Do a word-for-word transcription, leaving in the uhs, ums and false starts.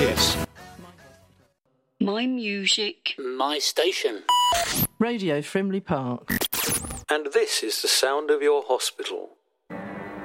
is My music. My station. Radio Frimley Park. and this is the sound of your hospital.